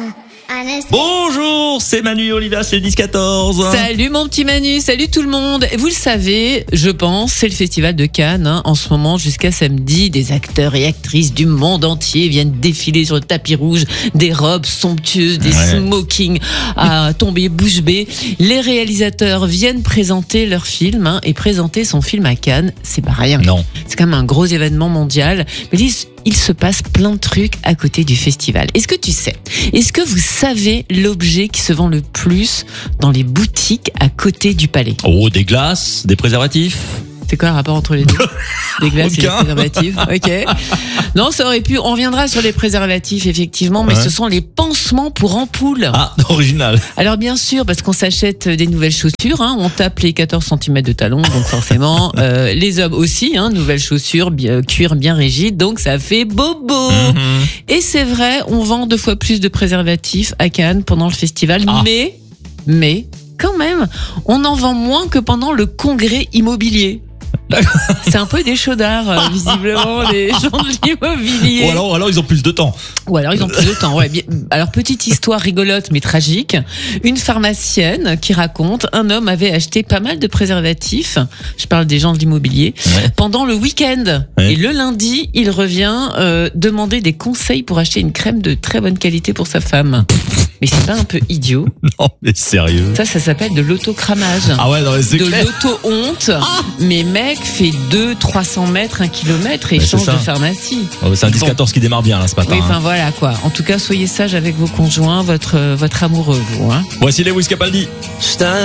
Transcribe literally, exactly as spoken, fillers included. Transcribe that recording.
Bonjour, c'est Manu et Olivia, c'est le dix quatorze. Salut mon petit Manu, salut tout le monde. Vous le savez, je pense, c'est le festival de Cannes. Hein. En ce moment, jusqu'à samedi, des acteurs et actrices du monde entier viennent défiler sur le tapis rouge, des robes somptueuses, des ouais. smokings à tomber bouche bée. Les réalisateurs viennent présenter leur film hein, et présenter son film à Cannes, c'est pas rien. Non. C'est quand même un gros événement mondial. Mais il se passe plein de trucs à côté du festival. Est-ce que tu sais, est-ce que vous savez l'objet qui se vend le plus dans les boutiques à côté du palais? Oh, des glaces, des préservatifs. C'est quoi le rapport entre les deux? Des glaces et des Aucun. préservatifs. Ok. Non, ça aurait pu. On reviendra sur les préservatifs, effectivement, mais Ouais. ce sont les pansements pour ampoules. Ah, original. Alors bien sûr, parce qu'on s'achète des nouvelles chaussures, hein, on tape les quatorze centimètres de talons, donc forcément, euh, les hommes aussi, hein, nouvelles chaussures, bien, cuir bien rigide, donc ça fait bobo. Mm-hmm. Et c'est vrai, on vend deux fois plus de préservatifs à Cannes pendant le festival, Ah. mais, mais, quand même, on en vend moins que pendant le congrès immobilier. C'est un peu des chaudards, euh, visiblement, les gens de l'immobilier. Ou alors, alors ils ont plus de temps. Ou alors ils ont plus de temps. Ouais. Bien- Alors petite histoire rigolote mais tragique. Une pharmacienne qui raconte un homme avait acheté pas mal de préservatifs. Je parle des gens de l'immobilier Ouais. pendant le week-end. Ouais. Et le lundi, il revient euh, demander des conseils pour acheter une crème de très bonne qualité pour sa femme. Mais c'est pas un peu idiot? Non, mais sérieux. Ça, ça s'appelle de l'autocramage. Ah ouais, non, mais c'est De clair. l'auto-honte. Mais mec fait deux, trois cents mètres, un kilomètre et Ouais, c'est change ça. de pharmacie. Oh, c'est un dix quatorze qui démarre bien là ce matin. Oui, enfin hein. voilà quoi. En tout cas, soyez sages avec vos conjoints, votre, votre amoureux, vous. Hein. Voici Lewis Capaldi.